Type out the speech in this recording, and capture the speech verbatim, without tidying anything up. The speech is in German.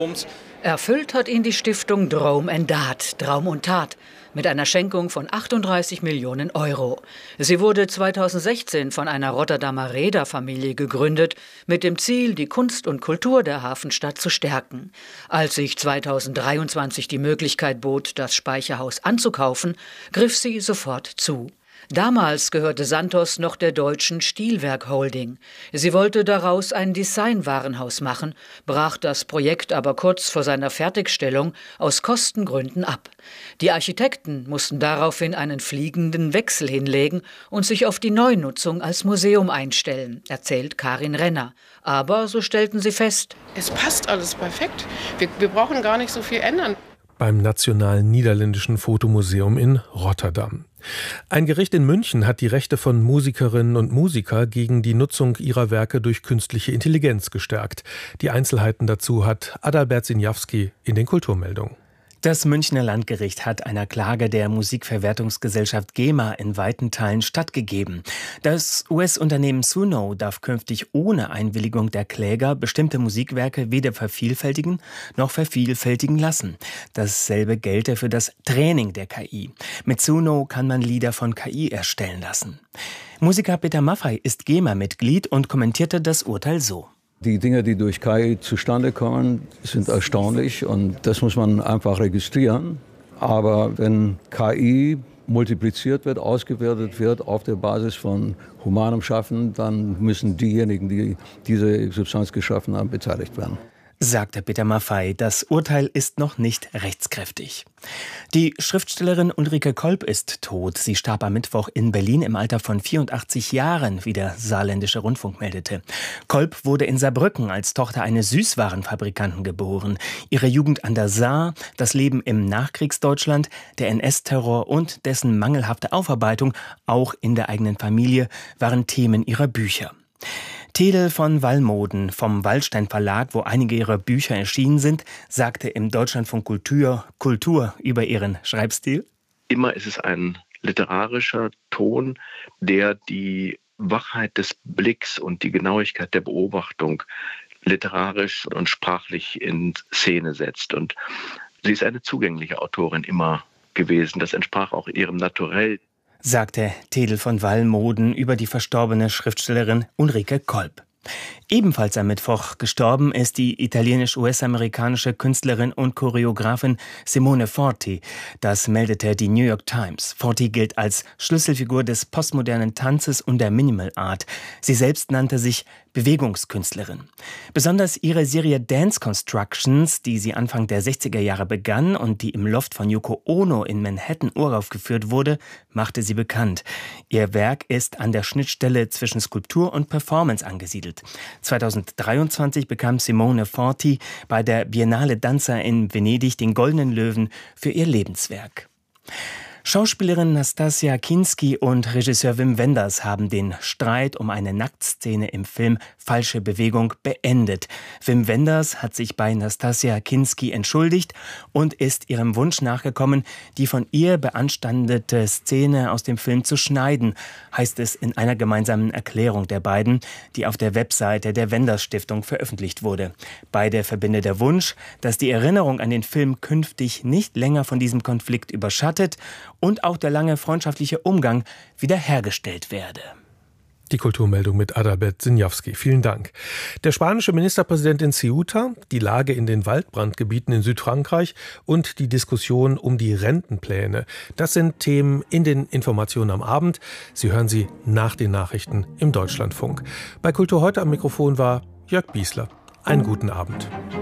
Erfüllt hat ihn die Stiftung Droom en Daad, Traum und Tat, mit einer Schenkung von achtunddreißig Millionen Euro. Sie wurde zweitausendsechzehn von einer Rotterdamer Reederfamilie gegründet, mit dem Ziel, die Kunst und Kultur der Hafenstadt zu stärken. Als sich zweitausenddreiundzwanzig die Möglichkeit bot, das Speicherhaus anzukaufen, griff sie sofort zu. Damals gehörte Santos noch der deutschen Stilwerk Holding. Sie wollte daraus ein Designwarenhaus machen, brach das Projekt aber kurz vor seiner Fertigstellung aus Kostengründen ab. Die Architekten mussten daraufhin einen fliegenden Wechsel hinlegen und sich auf die Neunutzung als Museum einstellen, erzählt Karin Renner. Aber, so stellten sie fest, es passt alles perfekt. Wir, wir brauchen gar nicht so viel ändern. Beim Nationalen Niederländischen Fotomuseum in Rotterdam. Ein Gericht in München hat die Rechte von Musikerinnen und Musikern gegen die Nutzung ihrer Werke durch künstliche Intelligenz gestärkt. Die Einzelheiten dazu hat Adalbert Sinjawski in den Kulturmeldungen. Das Münchner Landgericht hat einer Klage der Musikverwertungsgesellschaft GEMA in weiten Teilen stattgegeben. Das U S-Unternehmen Suno darf künftig ohne Einwilligung der Kläger bestimmte Musikwerke weder vervielfältigen noch vervielfältigen lassen. Dasselbe gelte für das Training der K I. Mit Suno kann man Lieder von K I erstellen lassen. Musiker Peter Maffay ist GEMA-Mitglied und kommentierte das Urteil so. Die Dinge, die durch K I zustande kommen, sind erstaunlich und das muss man einfach registrieren. Aber wenn K I multipliziert wird, ausgewertet wird auf der Basis von humanem Schaffen, dann müssen diejenigen, die diese Substanz geschaffen haben, beteiligt werden. Sagte Peter Maffay. Das Urteil ist noch nicht rechtskräftig. Die Schriftstellerin Ulrike Kolb ist tot. Sie starb am Mittwoch in Berlin im Alter von vierundachtzig Jahren, wie der Saarländische Rundfunk meldete. Kolb wurde in Saarbrücken als Tochter eines Süßwarenfabrikanten geboren. Ihre Jugend an der Saar, das Leben im Nachkriegsdeutschland, der N S-Terror und dessen mangelhafte Aufarbeitung, auch in der eigenen Familie, waren Themen ihrer Bücher. Tedel von Wallmoden vom Wallstein Verlag, wo einige ihrer Bücher erschienen sind, sagte im Deutschlandfunk Kultur, Kultur über ihren Schreibstil. Immer ist es ein literarischer Ton, der die Wachheit des Blicks und die Genauigkeit der Beobachtung literarisch und sprachlich in Szene setzt. Und sie ist eine zugängliche Autorin immer gewesen. Das entsprach auch ihrem Naturell. Sagte Tedel von Wallmoden über die verstorbene Schriftstellerin Ulrike Kolb. Ebenfalls am Mittwoch gestorben ist die italienisch-U S-amerikanische Künstlerin und Choreografin Simone Forti. Das meldete die New York Times. Forti gilt als Schlüsselfigur des postmodernen Tanzes und der Minimal Art. Sie selbst nannte sich Bewegungskünstlerin. Besonders ihre Serie Dance Constructions, die sie Anfang der sechziger Jahre begann und die im Loft von Yoko Ono in Manhattan uraufgeführt wurde, machte sie bekannt. Ihr Werk ist an der Schnittstelle zwischen Skulptur und Performance angesiedelt. zweitausenddreiundzwanzig bekam Simone Forti bei der Biennale Danza in Venedig den Goldenen Löwen für ihr Lebenswerk. Schauspielerin Nastassja Kinski und Regisseur Wim Wenders haben den Streit um eine Nacktszene im Film Falsche Bewegung beendet. Wim Wenders hat sich bei Nastassja Kinski entschuldigt und ist ihrem Wunsch nachgekommen, die von ihr beanstandete Szene aus dem Film zu schneiden, heißt es in einer gemeinsamen Erklärung der beiden, die auf der Webseite der Wenders Stiftung veröffentlicht wurde. Beide verbindet der Wunsch, dass die Erinnerung an den Film künftig nicht länger von diesem Konflikt überschattet und auch der lange freundschaftliche Umgang wiederhergestellt werde. Die Kulturmeldung mit Adalbert Sinjawski. Vielen Dank. Der spanische Ministerpräsident in Ceuta, die Lage in den Waldbrandgebieten in Südfrankreich und die Diskussion um die Rentenpläne. Das sind Themen in den Informationen am Abend. Sie hören sie nach den Nachrichten im Deutschlandfunk. Bei Kultur heute am Mikrofon war Jörg Biesler. Einen guten Abend.